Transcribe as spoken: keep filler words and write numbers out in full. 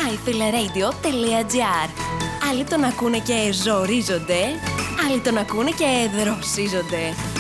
myfileradio τελεία gr. Άλλοι τον ακούνε και ζορίζονται, άλλοι τον ακούνε και δροσίζονται.